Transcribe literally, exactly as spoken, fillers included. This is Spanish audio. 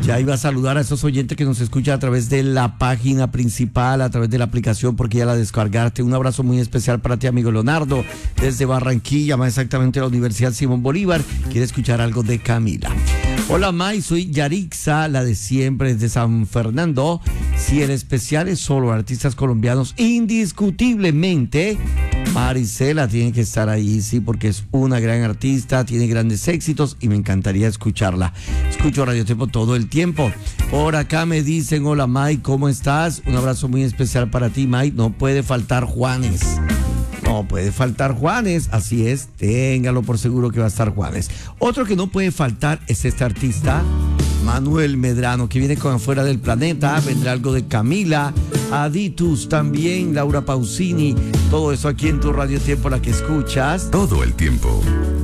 Ya iba a saludar a esos oyentes que nos escuchan a través de la página principal, a través de la aplicación, porque ya la descargaste. Un abrazo muy especial para ti, amigo Leonardo, desde Barranquilla, más exactamente la Universidad Simón Bolívar. Quiere escuchar algo de Camila. Hola, May, soy Yarixa, la de siempre, desde San Fernando. Si el especial es solo artistas colombianos, indiscutiblemente Marisela tiene que estar ahí, sí, porque es una gran artista, tiene grandes éxitos y me encantaría escucharla. Escucho Radio Tempo todo el tiempo. Por acá me dicen, hola, May, ¿cómo estás? Un abrazo muy especial para ti, May. No puede faltar Juanes. No puede faltar Juanes, así es, téngalo por seguro que va a estar Juanes. Otro que no puede faltar es este artista, Manuel Medrano, que viene con Afuera del Planeta. Vendrá algo de Camila, Aditus también, Laura Pausini. Todo eso aquí en tu Radio Tiempo, la que escuchas todo el tiempo.